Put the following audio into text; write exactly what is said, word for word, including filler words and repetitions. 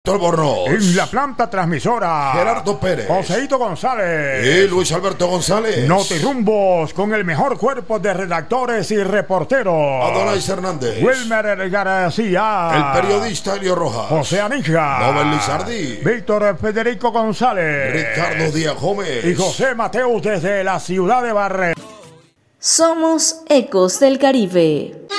Albornoz. En la planta transmisora, Gerardo Pérez, Joseito González y Luis Alberto González. Notirumbos con el mejor cuerpo de redactores y reporteros. Adonais Hernández, Wilmer García, el periodista Elio Rojas, José Anija, Nobel Lizardi, Víctor Federico González, Ricardo Díaz Gómez y José Mateus desde la ciudad de Barre. Somos Ecos del Caribe.